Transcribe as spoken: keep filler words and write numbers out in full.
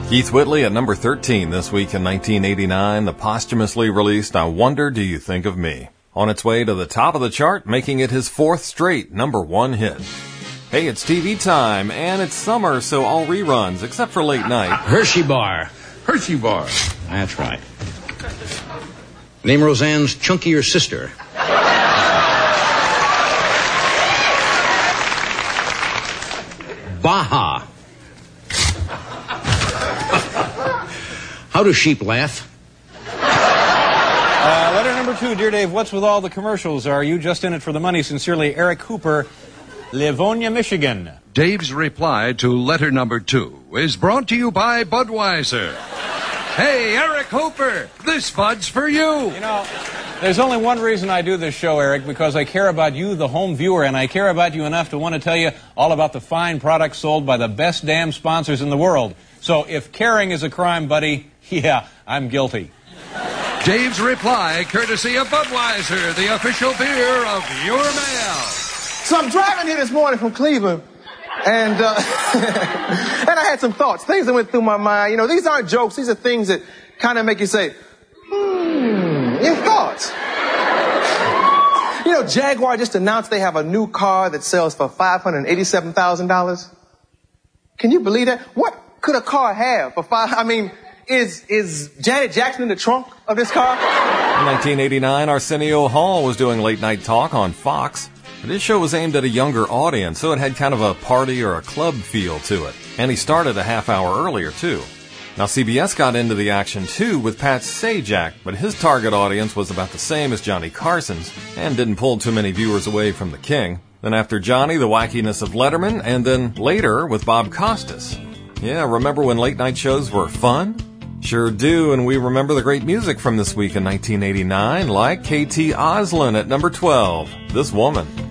Keith Whitley at number thirteen this week in nineteen eighty-nine, the posthumously released I Wonder Do You Think of Me? On its way to the top of the chart, making it his fourth straight number one hit. Hey, it's T V time, and it's summer, so all reruns, except for late night. Hershey Bar. Hershey Bar. That's right. Name Roseanne's chunkier sister. Baja. How do sheep laugh? Uh, letter number two, Dear Dave, what's with all the commercials? Are you just in it for the money? Sincerely, Eric Hooper, Livonia, Michigan. Dave's reply to letter number two is brought to you by Budweiser. Hey, Eric Hooper, this Bud's for you. You know, there's only one reason I do this show, Eric, because I care about you, the home viewer, and I care about you enough to want to tell you all about the fine products sold by the best damn sponsors in the world. So if caring is a crime, buddy, yeah, I'm guilty. Dave's reply, courtesy of Budweiser, the official beer of your mail. So I'm driving here this morning from Cleveland, and uh, and I had some thoughts, things that went through my mind. You know, these aren't jokes. These are things that kind of make you say, hmm, your thoughts. You know, Jaguar just announced they have a new car that sells for five hundred eighty-seven thousand dollars. Can you believe that? What could a car have for five? I mean, is is Janet Jackson in the trunk of this car? In nineteen eighty-nine, Arsenio Hall was doing late night talk on Fox. But his show was aimed at a younger audience, so it had kind of a party or a club feel to it. And he started a half hour earlier, too. Now, C B S got into the action, too, with Pat Sajak, but his target audience was about the same as Johnny Carson's, and didn't pull too many viewers away from the King. Then after Johnny, the wackiness of Letterman, and then later with Bob Costas. Yeah, remember when late night shows were fun? Sure do, and we remember the great music from this week in nineteen eighty-nine, like K T Oslin at number twelve, This Woman.